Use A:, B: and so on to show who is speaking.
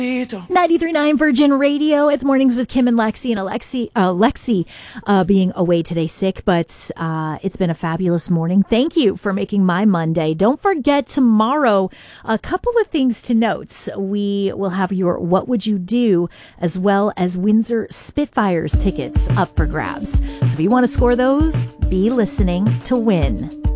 A: 93.9 Virgin Radio. It's Mornings with Kim and Lexi, and Lexi being away today sick, but it's been a fabulous morning. Thank you for making my Monday. Don't forget tomorrow, a couple of things to note. We will have your What Would You Do, as well as Windsor Spitfires tickets up for grabs. So if you want to score those, be listening to win.